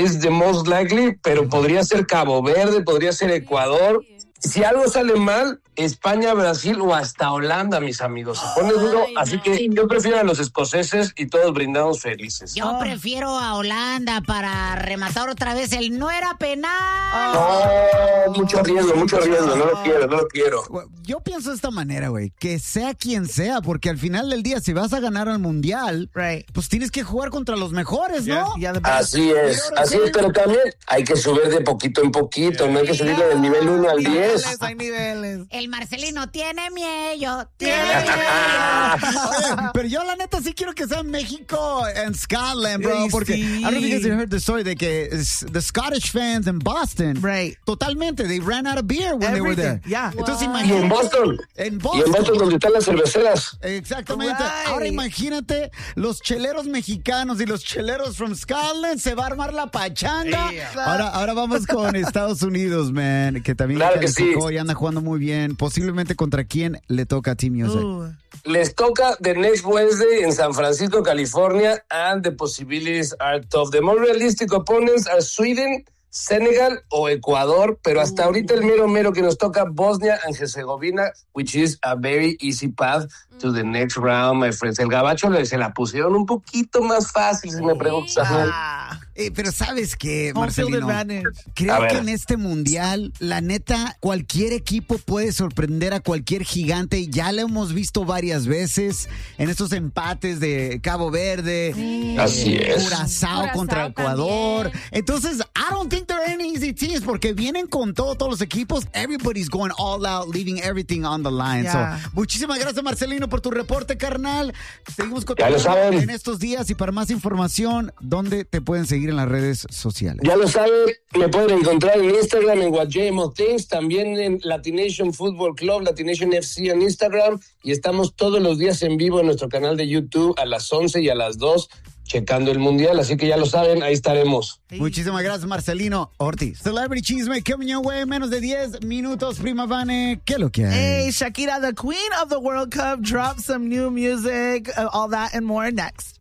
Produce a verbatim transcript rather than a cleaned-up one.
es the most likely, pero podría ser Cabo Verde, podría ser Ecuador. Si algo sale mal, España, Brasil o hasta Holanda, mis amigos. Se pone duro, así que yo prefiero a los escoceses y todos brindamos felices. Yo prefiero a Holanda para rematar otra vez el no era penal. No, mucho riesgo, mucho riesgo, no lo quiero, no lo quiero. Yo pienso de esta manera, güey, que sea quien sea, porque al final del día, si vas a ganar al mundial, right. pues tienes que jugar contra los mejores, ¿no? Yeah, yeah, así es, así es, pero también hay que subir de poquito en poquito, no hay que subirle del nivel uno al diez. Hay niveles. El Marcelino tiene miedo, tiene miedo. Pero yo la neta sí quiero que sea México and Scotland, bro, porque sí. I don't know if you guys heard the story de que the Scottish fans in Boston, right. totalmente, they ran out of beer when Everything. they were there. Yeah. Entonces Y imagínate. en Boston, En Boston. y en Boston donde están las cerveceras. Exactamente. Right. Ahora imagínate los cheleros mexicanos y los cheleros from Scotland, se va a armar la pachanga. Yeah. Ahora, ahora vamos con Estados Unidos, man, que también Claro que sí. y anda jugando muy bien. Posiblemente contra quién le toca a Team U S A. Ooh. Les toca the next Wednesday en San Francisco, California, and the possibilities are tough. The more realistic opponents are Sweden, Senegal o Ecuador, pero hasta ahorita el mero mero que nos toca Bosnia and Herzegovina, which is a very easy path to the next round, my friends. El gabacho le, se la pusieron un poquito más fácil, si me preguntas. Ah. Eh, pero ¿sabes qué, Home field Marcelino? advantage. Creo que en este mundial, la neta, cualquier equipo puede sorprender a cualquier gigante. Ya lo hemos visto varias veces en estos empates de Cabo Verde, Sí. Así es. Curazao, Curazao contra Ecuador. también. Entonces, I don't think they're any easy teams porque vienen con todo, todos los equipos. Everybody's going all out, leaving everything on the line. Yeah. So, muchísimas gracias, Marcelino, por tu reporte, carnal. Seguimos con Ya lo saben. en estos días y para más información, ¿dónde te pueden seguir en las redes sociales? Ya lo saben, me pueden encontrar en Instagram en What J M O Things, también en Latination Football Club, Latination F C en Instagram, y estamos todos los días en vivo en nuestro canal de YouTube a las once y a las dos, checando el Mundial, así que ya lo saben, ahí estaremos. Muchísimas gracias, Marcelino Ortiz. Celebrity Chisme coming your way, menos de diez minutos, prima Vane, ¿qué es lo que hay? Hey, Shakira, the queen of the World Cup, dropped some new music, uh, all that and more next.